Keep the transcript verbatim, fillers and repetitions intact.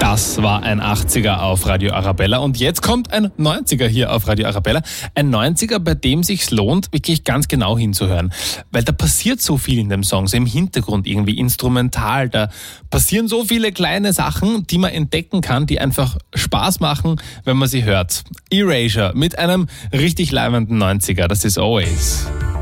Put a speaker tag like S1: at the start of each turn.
S1: Das war ein achtziger auf Radio Arabella und jetzt kommt ein neunziger hier auf Radio Arabella. Ein neunziger, bei dem sich's lohnt, wirklich ganz genau hinzuhören. Weil da passiert so viel in dem Song, so im Hintergrund irgendwie instrumental. Da passieren so viele kleine Sachen, die man entdecken kann, die einfach Spaß machen, wenn man sie hört. Erasure mit einem richtig leibenden neunziger, das ist Always.